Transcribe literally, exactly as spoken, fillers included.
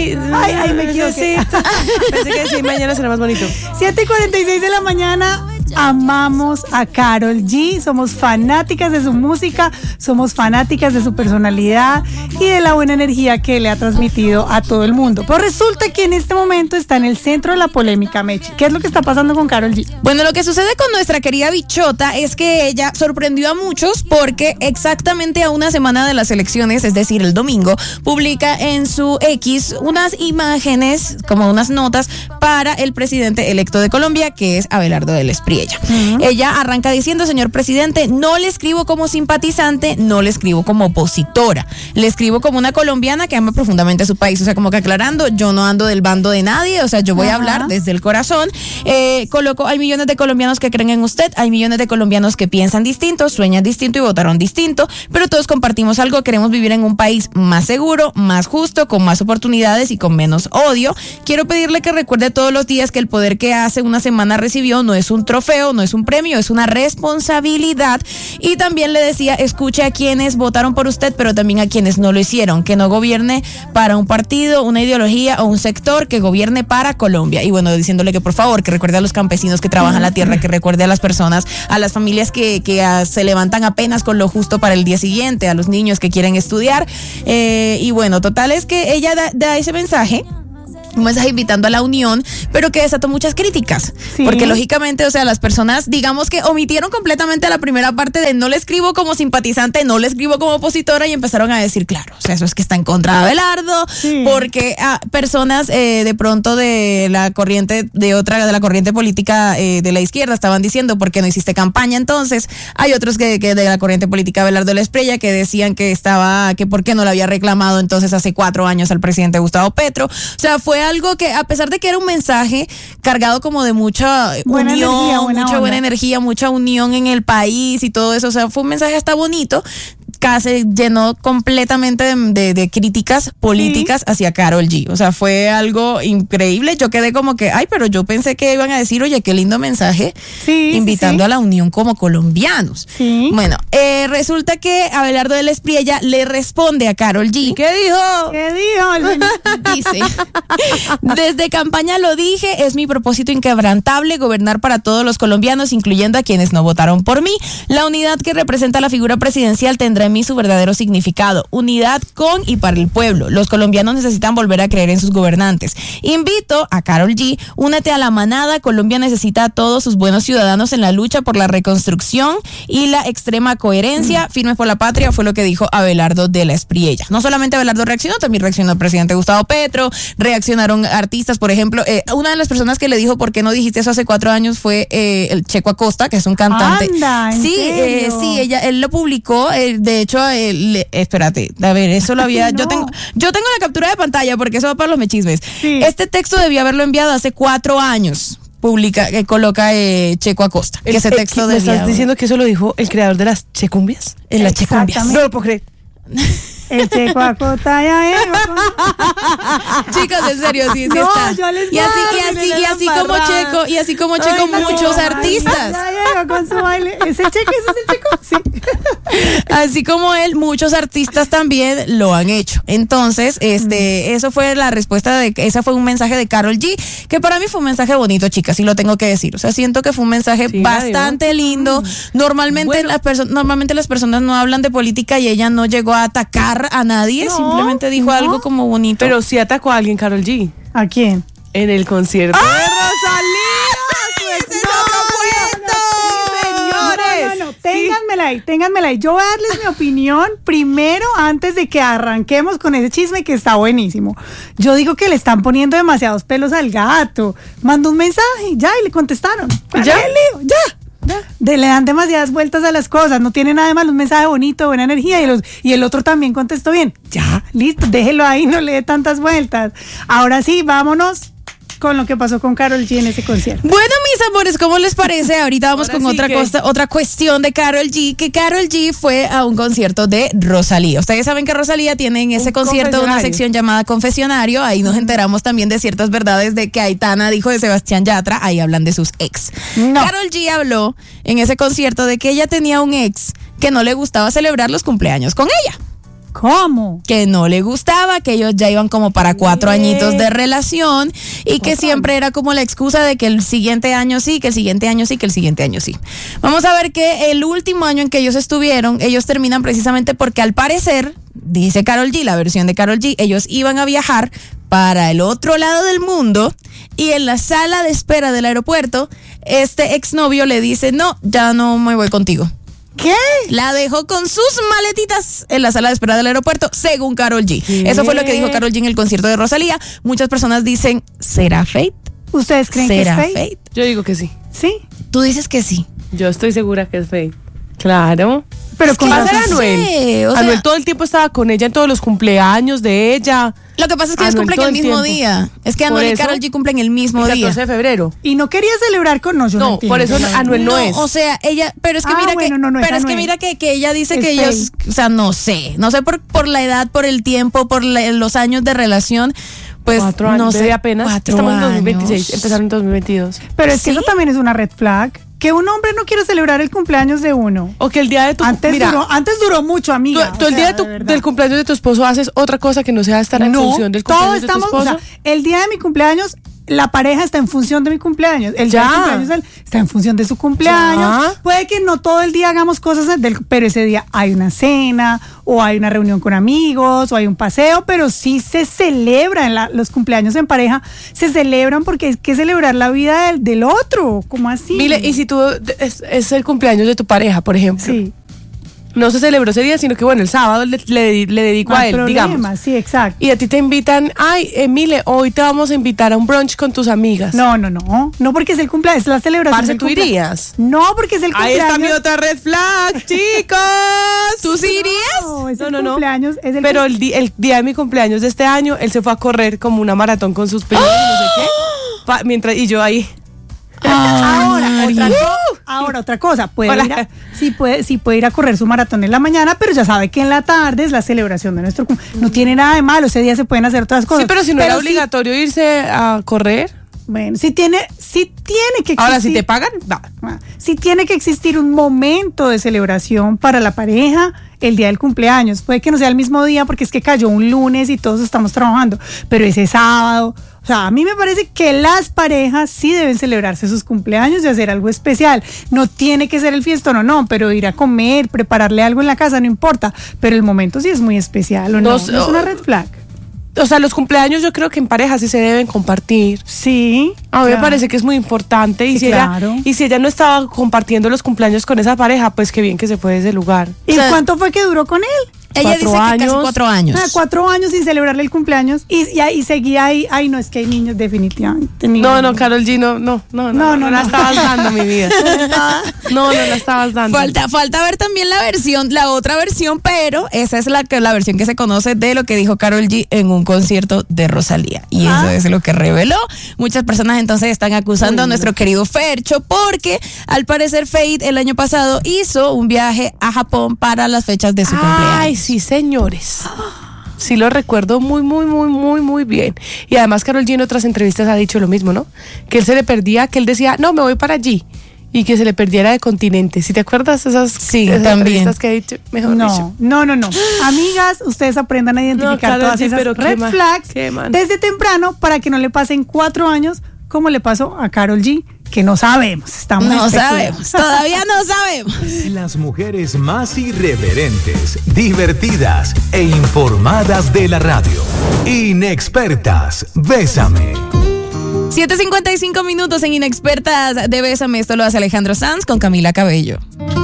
Ay, ay, me equivoqué. Pensé que sí, mañana será más bonito. siete y cuarenta y seis de la mañana. Amamos a Karol G, somos fanáticas de su música, somos fanáticas de su personalidad y de la buena energía que le ha transmitido a todo el mundo. Pero resulta que en este momento está en el centro de la polémica, Mechi. ¿Qué es lo que está pasando con Karol G? Bueno, lo que sucede con nuestra querida bichota es que ella sorprendió a muchos porque exactamente a una semana de las elecciones, es decir, el domingo, publica en su X unas imágenes, como unas notas, para el presidente electo de Colombia, que es Abelardo del Espriella. Uh-huh. Ella arranca diciendo: señor presidente, no le escribo como simpatizante, no le escribo como opositora, le escribo como una colombiana que ama profundamente a su país. O sea, como que aclarando, yo no ando del bando de nadie, o sea, yo voy uh-huh. a hablar desde el corazón. Eh, coloco, hay millones de colombianos que creen en usted, hay millones de colombianos que piensan distinto, sueñan distinto y votaron distinto, pero todos compartimos algo: queremos vivir en un país más seguro, más justo, con más oportunidades y con menos odio. Quiero pedirle que recuerde todos los días que el poder que hace una semana recibió no es un trofeo, no es un premio, es una responsabilidad. Y también le decía: escuche a quienes votaron por usted, pero también a quienes no lo hicieron, que no gobierne para un partido, una ideología o un sector, que gobierne para Colombia. Y bueno, diciéndole que por favor, que recuerde a los campesinos que trabajan la tierra, que recuerde a las personas, a las familias que, que uh, se levantan apenas con lo justo para el día siguiente, a los niños que quieren estudiar. Eh, y bueno, total es que ella da, da ese mensaje, un mensaje invitando a la unión, pero que desató muchas críticas, sí. porque lógicamente, o sea, las personas, digamos que omitieron completamente la primera parte de no le escribo como simpatizante, no le escribo como opositora, y empezaron a decir, claro, o sea, eso es que está en contra de Abelardo, sí. porque a ah, personas eh, de pronto de la corriente, de otra, de la corriente política eh, de la izquierda estaban diciendo, ¿por qué no hiciste campaña entonces? Hay otros que, que de la corriente política de Abelardo del Espriella que decían que estaba, que por qué no le había reclamado entonces hace cuatro años al presidente Gustavo Petro. O sea, fue algo que, a pesar de que era un mensaje cargado como de mucha buena unión, energía, buena mucha onda. buena energía, mucha unión en el país y todo eso, o sea, fue un mensaje hasta bonito, casi llenó completamente de, de, de críticas políticas sí. hacia Karol G. O sea, fue algo increíble. Yo quedé como que, ay, pero yo pensé que iban a decir, oye, qué lindo mensaje, sí, invitando sí, sí. a la unión como colombianos. Sí. Bueno, eh, resulta que Abelardo del Espriella le responde a Karol G. ¿Qué dijo? ¿Qué dijo? Dice: desde campaña lo dije, es mi propósito inquebrantable gobernar para todos los colombianos, incluyendo a quienes no votaron por mí. La unidad que representa la figura presidencial tendrá en mí su verdadero significado: unidad con y para el pueblo. Los colombianos necesitan volver a creer en sus gobernantes. Invito a Karol G, únete a la manada. Colombia necesita a todos sus buenos ciudadanos en la lucha por la reconstrucción y la extrema coherencia. Mm. Firmes por la patria, fue lo que dijo Abelardo de la Espriella. No solamente Abelardo reaccionó, también reaccionó el presidente Gustavo Petro, reaccionaron artistas, por ejemplo, eh, una de las personas que le dijo ¿por qué no dijiste eso hace cuatro años? Fue eh, el Checo Acosta, que es un cantante. Anda, ¿en sí, eh, sí, ella, él lo publicó, eh, de hecho, eh, le, espérate, a ver, eso lo había, no. yo tengo, yo tengo la captura de pantalla porque eso va para los mechismes. Sí. Este texto debió haberlo enviado hace cuatro años. Publica, que coloca eh, Checo Acosta, el, que ese texto ¿Me estás diciendo que eso lo dijo el creador de las checumbias? En las checumbias. No lo puedo creer. El Checo Acosta ya es. Chicos, en serio, sí, sí no, está. Yo les y así, y así, y así como Checo, y así como Checo, ay, muchos no, artistas. Ya llegó con su baile. ¿Ese Checo? ¿Ese es el Checo? Sí. Así como él, muchos artistas también lo han hecho. Entonces, este, mm. eso fue la respuesta de, ese fue un mensaje de Karol G, que para mí fue un mensaje bonito, chicas, y lo tengo que decir. O sea, siento que fue un mensaje sí, bastante lindo. Normalmente bueno. las personas, normalmente las personas no hablan de política y ella no llegó a atacar a nadie, no, simplemente dijo no. algo como bonito. Pero sí atacó a alguien, Karol G. ¿A quién? En el concierto ¡ah! de Rosalía. ¡Ese no, no, no, no, señores! No, no, no, ténganmela ahí, ténganmela ahí. Yo voy a darles mi opinión primero antes de que arranquemos con ese chisme que está buenísimo. Yo digo que le están poniendo demasiados pelos al gato. Mandó un mensaje, ya, y le contestaron. ¿Ya? ¡Ya! De, le dan demasiadas vueltas a las cosas, no tiene nada de malo, un mensaje bonito, buena energía, y, los, y el otro también contestó bien. Ya, listo, déjelo ahí, no le dé tantas vueltas. Ahora sí, vámonos con lo que pasó con Karol G en ese concierto. Bueno, mis amores, ¿cómo les parece? Ahorita vamos Ahora con sí otra que... cosa, otra cuestión de Karol G, que Karol G fue a un concierto de Rosalía. Ustedes saben que Rosalía tiene en ese un concierto una sección llamada Confesionario. Ahí nos enteramos también de ciertas verdades de que Aitana dijo de Sebastián Yatra. Ahí hablan de sus ex. No. Karol G habló en ese concierto de que ella tenía un ex que no le gustaba celebrar los cumpleaños con ella. ¿Cómo? Que no le gustaba, que ellos ya iban como para cuatro ¿Qué? añitos de relación y que siempre era como la excusa de que el siguiente año sí, que el siguiente año sí, que el siguiente año sí. Vamos a ver que el último año en que ellos estuvieron, ellos terminan precisamente porque al parecer, dice Karol G, la versión de Karol G, ellos iban a viajar para el otro lado del mundo y en la sala de espera del aeropuerto, este exnovio le dice, no, ya no me voy contigo. ¿Qué? La dejó con sus maletitas en la sala de espera del aeropuerto, según Karol G. ¿Qué? Eso fue lo que dijo Karol G en el concierto de Rosalía. Muchas personas dicen, ¿será fate? ¿Ustedes creen que es ¿Será fake? fate? Yo digo que sí. Sí. Tú dices que sí. Yo estoy segura que es fake. Claro. Pero Es que con Va a ser no sé, Anuel. o sea- Anuel todo el tiempo estaba con ella en todos los cumpleaños de ella. Lo que pasa es que ellos Anuel cumplen todo el el mismo tiempo. día. Es que Por Anuel y eso, Karol G cumplen el mismo El día. catorce de febrero. Y no quería celebrar con... No, yo no, No, entiendo. por eso Anuel no es. O sea, ella, pero es que Ah, mira bueno, que, no, no es pero es que Anuel. mira que, que ella dice Es que ellos, o sea, no sé, no sé por, por la edad, por el tiempo, por la- los años de relación, pues Cuatro años. no sé. Bebé, apenas. cuatro Estamos en dos mil veintiséis. años. Empezaron en dos mil veintidós. Pero es que ¿Sí? eso también es una red flag. Que un hombre no quiere celebrar el cumpleaños de uno. O que el día de tu Antes, mira, duró, antes duró mucho, tú, amiga. tú o el sea, día de tu- de verdad. del cumpleaños de tu esposo haces otra cosa que no sea estar en No, función del todos cumpleaños de tu estamos, o esposo. sea, el día de mi cumpleaños, la pareja está en función de mi cumpleaños. El día Ya. del cumpleaños de él está en función de su cumpleaños. Ya. Puede que no todo el día hagamos cosas, del, pero ese día hay una cena, o hay una reunión con amigos, o hay un paseo, pero sí se celebran la- los cumpleaños en pareja, se celebran porque hay que celebrar la vida del, del otro. ¿Cómo así? Mire, y si tú es, es el cumpleaños de tu pareja, por ejemplo, Sí. no se celebró ese día, sino que bueno, el sábado le, le, le dedico No a hay él, problema, digamos. sí, exacto. Y a ti te invitan, ay, Emile, hoy te vamos a invitar a un brunch con tus amigas. No, no, no. No porque es el cumpleaños, es la celebración. Parce, del ¿tú cumpleaños. irías? No, porque es el Ahí cumpleaños. está mi otra red flag, chicos. ¿Tú sí irías? No, es No, el no, no. cumpleaños. Es el Pero el, di- el día de mi cumpleaños de este año, él se fue a correr como una maratón con sus primos y no sé qué. Pa- mientras, y yo ahí. Ahora, otra, Mari. co- ahora otra cosa, puede Hola. ir a, sí, puede, sí puede ir a correr su maratón en la mañana, pero ya sabe que en la tarde es la celebración de nuestro cumpleaños. No tiene nada de malo, ese día se pueden hacer otras cosas. Sí, pero si no era sí- obligatorio irse a correr. bueno, si tiene, sí tiene que existir. Ahora, si te pagan, va. Ah, sí tiene que existir un momento de celebración para la pareja el día del cumpleaños. Puede que no sea el mismo día porque es que cayó un lunes y todos estamos trabajando, pero ese sábado. O sea, a mí me parece que las parejas sí deben celebrarse sus cumpleaños y hacer algo especial. No tiene que ser el fiestón o no, pero ir a comer, prepararle algo en la casa, no importa. Pero el momento sí es muy especial, ¿o no? Dos- ¿No es una red flag? O sea, los cumpleaños yo creo que en pareja sí se deben compartir. Sí. A mí me claro. parece que es muy importante. Y, Sí, si claro. ella, y si ella no estaba compartiendo los cumpleaños con esa pareja, pues qué bien que se fue de ese lugar. ¿Y O sea, cuánto fue que duró con él? Ella Cuatro dice que casi años. cuatro años. Ah, cuatro años sin celebrarle el cumpleaños y, y, ahí seguía ahí. Ay, no, es que hay niños definitivamente. No, niños. no, Karol G, no, no, no, no, No, no, no, la no. estabas dando, mi vida. No, no la estabas dando. Falta, falta ver también la versión, la otra versión, pero esa es la que la versión que se conoce de lo que dijo Karol G en un concierto de Rosalía. Y Ah. eso es lo que reveló. Muchas personas entonces están acusando Uy, a nuestro querido Fercho porque al parecer Fate el año pasado hizo un viaje a Japón para las fechas de su Ay, cumpleaños. sí, señores. Sí lo recuerdo muy, muy, muy, muy, muy bien. Y además Karol G en otras entrevistas ha dicho lo mismo, ¿no? Que él se le perdía, que él decía, no, me voy para allí. Y que se le perdiera de continente. ¿Sí te acuerdas esas, Sí, esas también. entrevistas que ha dicho? Mejor No, dicho. no, no, no. Amigas, ustedes aprendan a identificar Karol todas G, esas pero qué red ma- flags qué man. desde temprano para que no le pasen cuatro años como le pasó a Karol G, que no sabemos. Estamos No especulando. sabemos, todavía no sabemos. Las mujeres más irreverentes, divertidas e informadas de la radio. Inexpertas, Bésame. siete cincuenta y cinco minutos en Inexpertas de Bésame. Esto lo hace Alejandro Sanz con Camila Cabello.